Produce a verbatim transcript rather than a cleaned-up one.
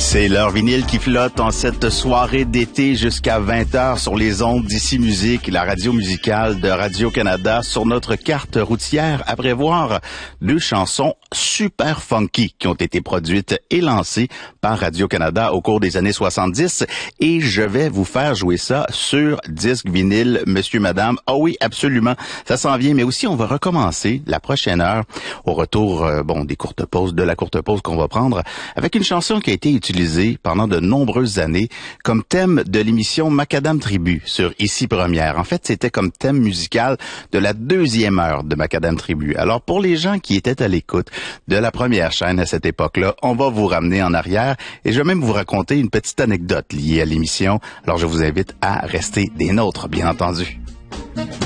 C'est l'heure vinyle qui flotte en cette soirée d'été jusqu'à vingt heures sur les ondes d'Ici Musique, la radio musicale de Radio-Canada. Sur notre carte routière, à prévoir deux chansons super funky qui ont été produites et lancées par Radio-Canada au cours des années soixante-dix. Et je vais vous faire jouer ça sur disque vinyle, monsieur, madame. Ah oui, absolument, ça s'en vient. Mais aussi, on va recommencer la prochaine heure au retour euh, bon des courtes pauses, de la courte pause qu'on va prendre, avec une chanson qui a été utilisée pendant de nombreuses années comme thème de l'émission Macadam Tribu sur Ici Première. En fait, c'était comme thème musical de la deuxième heure de Macadam Tribu. Alors, pour les gens qui étaient à l'écoute de la première chaîne à cette époque-là, on va vous ramener en arrière et je vais même vous raconter une petite anecdote liée à l'émission. Alors, je vous invite à rester des nôtres, bien entendu.